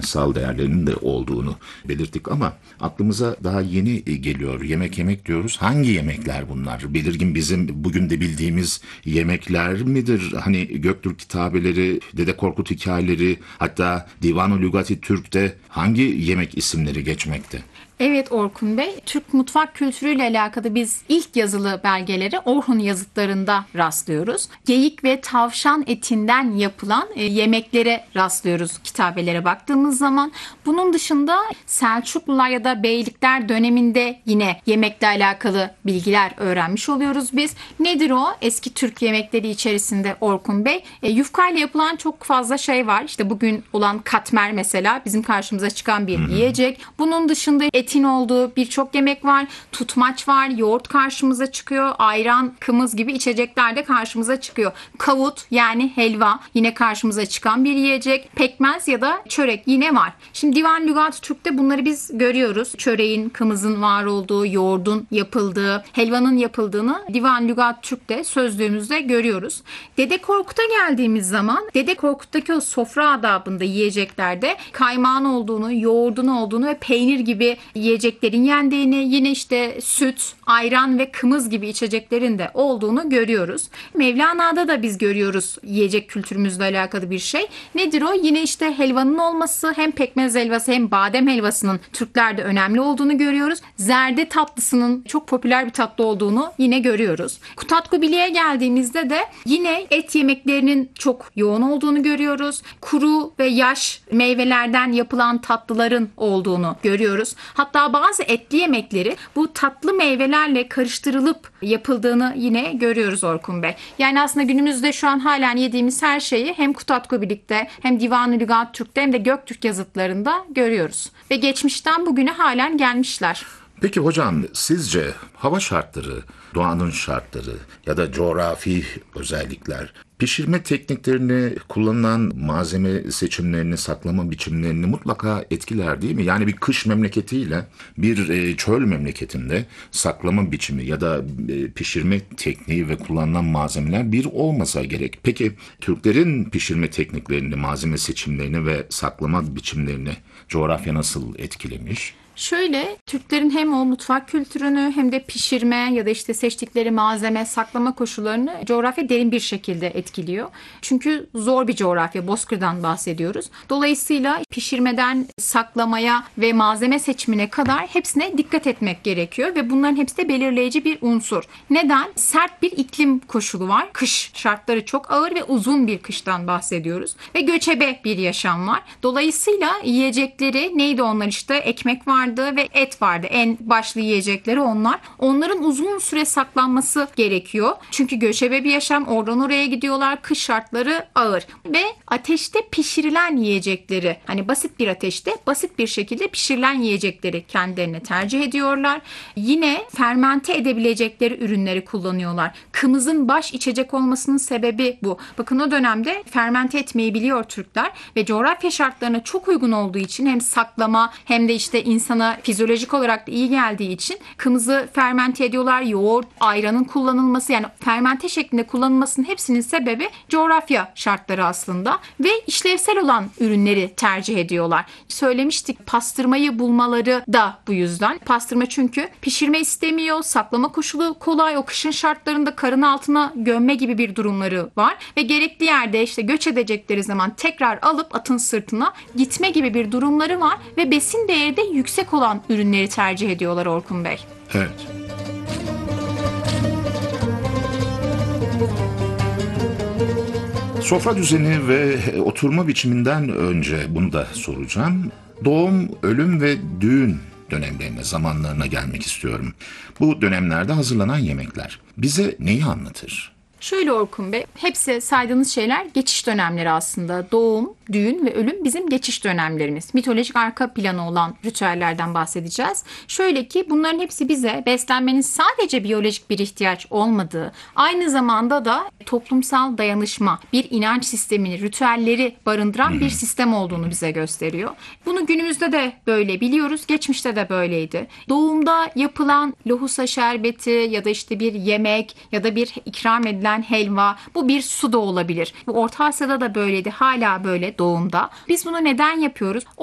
kimyasal değerlerinin de olduğunu belirttik ama aklımıza daha yeni geliyor. Yemek diyoruz. Hangi yemekler bunlar? Belirgin bizim bugün de bildiğimiz yemekler midir? Hani Göktürk kitabeleri, Dede Korkut hikayeleri, hatta Divan-ı Lügati Türk'te hangi yemek isimleri geçmekte? Evet Orkun Bey, Türk mutfak kültürüyle alakalı biz ilk yazılı belgeleri Orhun yazıtlarında rastlıyoruz. Geyik ve tavşan etinden yapılan yemeklere rastlıyoruz kitabelere baktığımız zaman. Bunun dışında Selçuklular ya da Beylikler döneminde yine yemekle alakalı bilgiler öğrenmiş oluyoruz biz. Nedir o? Eski Türk yemekleri içerisinde Orkun Bey, yufkayla yapılan çok fazla şey var. İşte bugün olan katmer mesela bizim karşımıza çıkan bir yiyecek. Bunun dışında etin olduğu birçok yemek var. Tutmaç var, yoğurt karşımıza çıkıyor. Ayran, kımız gibi içecekler de karşımıza çıkıyor. Kavut yani helva yine karşımıza çıkan bir yiyecek. Pekmez ya da çörek yine var. Şimdi Divan Lügat-ı Türk'te bunları biz görüyoruz. Çöreğin, kımızın var olduğu, yoğurdun yapıldığı, helvanın yapıldığını Divan Lügat-ı Türk'te sözlüğümüzde görüyoruz. Dede Korkut'a geldiğimiz zaman Dede Korkut'taki o sofra adabında yiyeceklerde kaymağın olduğunu, yoğurdun olduğunu ve peynir gibi yiyeceklerin yendiğini, yine işte süt, ayran ve kımız gibi içeceklerin de olduğunu görüyoruz. Mevlana'da da biz görüyoruz yiyecek kültürümüzle alakalı bir şey. Nedir o? Yine işte helvanın olması, hem pekmez helvası hem badem helvasının Türklerde önemli olduğunu görüyoruz. Zerde tatlısının çok popüler bir tatlı olduğunu yine görüyoruz. Kutatkubili'ye geldiğimizde de yine et yemeklerinin çok yoğun olduğunu görüyoruz. Kuru ve yaş meyvelerden yapılan tatlıların olduğunu görüyoruz. Hatta bazı etli yemekleri bu tatlı meyvelerle karıştırılıp yapıldığını yine görüyoruz Orkun Bey. Yani aslında günümüzde şu an halen yediğimiz her şeyi hem Kutatkubilik'te hem Divan-ı Lügat Türk'te hem de Göktürk yazıtlarında görüyoruz. Ve geçmişten bugüne halen gelmişler. Peki hocam, sizce hava şartları, doğanın şartları ya da coğrafi özellikler pişirme tekniklerini, kullanılan malzeme seçimlerini, saklama biçimlerini mutlaka etkiler değil mi? Yani bir kış memleketiyle bir çöl memleketinde saklama biçimi ya da pişirme tekniği ve kullanılan malzemeler bir olmasa gerek. Peki Türklerin pişirme tekniklerini, malzeme seçimlerini ve saklama biçimlerini coğrafya nasıl etkilemiş? Şöyle, Türklerin hem o mutfak kültürünü hem de pişirme ya da işte seçtikleri malzeme, saklama koşullarını coğrafya derin bir şekilde etkiliyor. Çünkü zor bir coğrafya, Bozkır'dan bahsediyoruz. Dolayısıyla pişirmeden saklamaya ve malzeme seçimine kadar hepsine dikkat etmek gerekiyor ve bunların hepsi de belirleyici bir unsur. Neden? Sert bir iklim koşulu var. Kış şartları çok ağır ve uzun bir kıştan bahsediyoruz. Ve göçebe bir yaşam var. Dolayısıyla yiyecekleri neydi onlar işte? Ekmek var ve et vardı. En başlı yiyecekleri onlar. Onların uzun süre saklanması gerekiyor. Çünkü göçebe bir yaşam. Oradan oraya gidiyorlar. Kış şartları ağır. Ve ateşte pişirilen yiyecekleri, hani basit bir ateşte basit bir şekilde pişirilen yiyecekleri kendilerine tercih ediyorlar. Yine fermente edebilecekleri ürünleri kullanıyorlar. Kımızın baş içecek olmasının sebebi bu. Bakın o dönemde fermente etmeyi biliyor Türkler ve coğrafya şartlarına çok uygun olduğu için hem saklama hem de işte insana fizyolojik olarak da iyi geldiği için kımızı fermente ediyorlar. Yoğurt, ayranın kullanılması, yani fermente şeklinde kullanılmasının hepsinin sebebi coğrafya şartları aslında ve işlevsel olan ürünleri tercih ediyorlar. Söylemiştik, pastırmayı bulmaları da bu yüzden. Pastırma çünkü pişirme istemiyor, saklama koşulu kolay, o kışın şartlarında karın altına gömme gibi bir durumları var ve gerekli yerde işte göç edecekleri zaman tekrar alıp atın sırtına gitme gibi bir durumları var ve besin değeri de yüksek olan ürünleri tercih ediyorlar Orkun Bey. Evet. Sofra düzeni ve oturma biçiminden önce bunu da soracağım. Doğum, ölüm ve düğün dönemlerine, zamanlarına gelmek istiyorum. Bu dönemlerde hazırlanan yemekler bize neyi anlatır? Şöyle Orkun Bey, hepsi saydığınız şeyler geçiş dönemleri aslında. Doğum, düğün ve ölüm bizim geçiş dönemlerimiz. Mitolojik arka planı olan ritüellerden bahsedeceğiz. Şöyle ki bunların hepsi bize beslenmenin sadece biyolojik bir ihtiyaç olmadığı, aynı zamanda da toplumsal dayanışma, bir inanç sistemini, ritüelleri barındıran bir sistem olduğunu bize gösteriyor. Bunu günümüzde de böyle biliyoruz, geçmişte de böyleydi. Doğumda yapılan lohusa şerbeti ya da işte bir yemek ya da bir ikram edilen helva, bu bir su da olabilir. Bu Orta Asya'da da böyleydi, hala böyle doğumda. Biz bunu neden yapıyoruz?